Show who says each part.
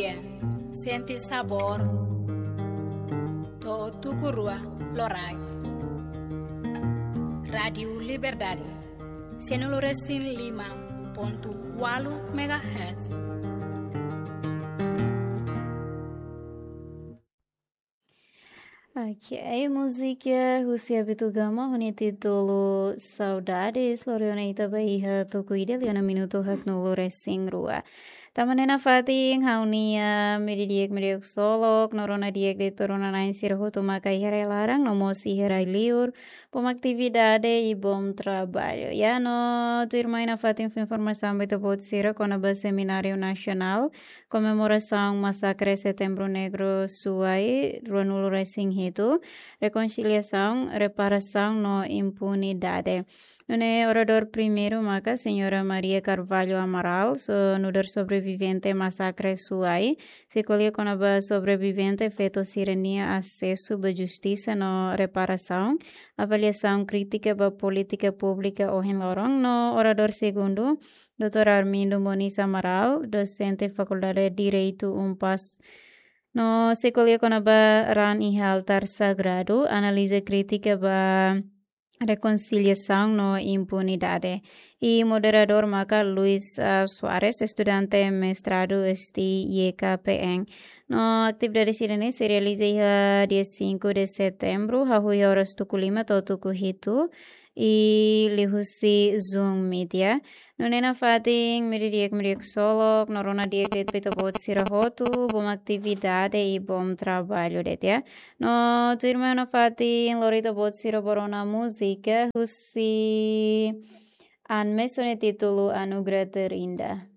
Speaker 1: Gabriel, senti sabor, to tukurua lorai. Radio Liberdade, 105.8 MHz.
Speaker 2: Ok, música Rússia Bitugama, honi título Saudades, Loriona Itabaiha Tokuida, Liona Minuto Hatnulo Racing Rua. Tamanena Fating, Haunia, Meridiek Solok, Norona Diek de Perona Nain Sirhoto Makai Larang, Nomosi Herai Liur, Pomactividade e bom trabalho. Ya no, tu irmã Fating informação beto bot sira com a Seminário Nacional, comemoração Massacre Setembro Negro Suai, Ronulo Racing Hito, reconciliação, reparação no impunidade. Nune orador primeiro maca, senhora Maria Carvalho Amaral, nudor sobrevivente massacre Suai, se colhe com a sobrevivente feito sirenia acesso à justiça no reparação, avaliação crítica da política pública ou em lorong. No orador segundo, Dr. Armindo Moniz Amaral, docente Faculdade de Direito Umpas. No se colhe com a ran e altar sagrado, analisa crítica da reconciliação no impunidade. E moderador maca Luiz Soares, estudante mestrado STIEKPN. No atividade sirene se realiza dia 5 de setembro, hahui horas tukulima to tukuhitu e lihusi Zoom media. Nunena fating meridiek solok, norona diek det petobot sirahotu, bom atividade e bom trabalho det. No tu irmã na fating lorita bot siraborona música, husi anme sone título Anugerah Terindah.